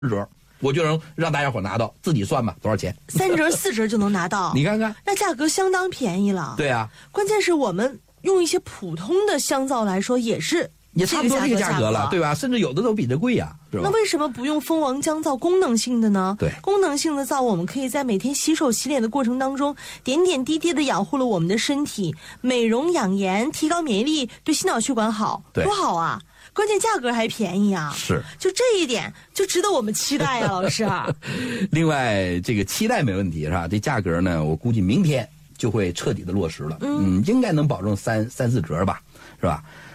折，我就能让大家伙拿到，自己算吧，多少钱 ？3折4折就能拿到， 你看看， 那价格相当便宜了。 对啊， 关键是我们用一些普通的香皂来说，也差不多这个价格了，对吧？甚至有的都比这贵呀，是吧？ 那为什么不用蜂王姜皂功能性的呢？ 对， 功能性的皂，我们可以在每天洗手洗脸的过程当中，点点滴滴的养护了我们的身体，美容养颜，提高免疫力，对心脑血管好， 对， 多好啊！关键价格还便宜啊！ 是， 就这一点就值得我们期待啊，老师啊。 另外，这个期待没问题是吧？这价格呢，我估计明天就会彻底的落实了。应该能保证3、4折吧，是吧？